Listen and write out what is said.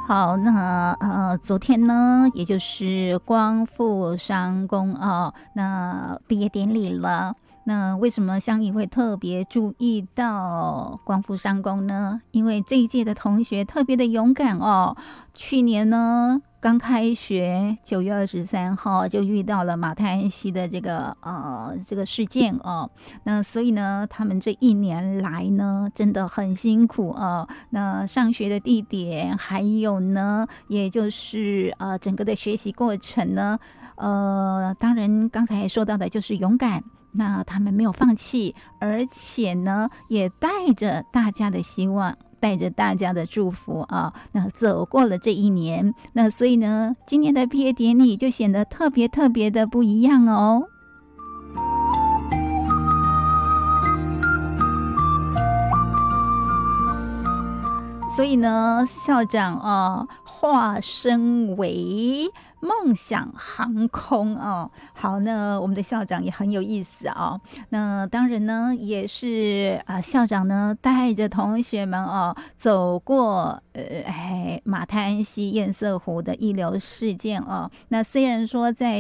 好，那昨天呢，也就是光复商工那毕业典礼了。那为什么乡议会特别注意到光复商工呢？因为这一届的同学特别的勇敢哦。去年呢，刚开学9月23号就遇到了马太安溪的这个事件哦。那所以呢，他们这一年来呢，真的很辛苦哦。那上学的地点，还有呢，也就是整个的学习过程呢，当然刚才说到的就是勇敢。那他们没有放弃，而且呢，也带着大家的希望，带着大家的祝福啊，那走过了这一年。那所以呢，今年的毕业典礼就显得特别的不一样哦。所以呢，校长化身为梦想航空好，那我们的校长也很有意思那当然呢，也是校长呢带着同学们走过马太安溪堰塞湖的溢流事件那虽然说在